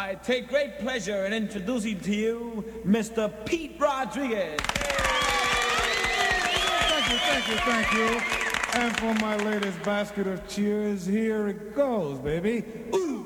I take great pleasure in introducing to you Mr. Pete Rodriguez. Thank you. And for my latest basket of cheers, here it goes, baby. Ooh.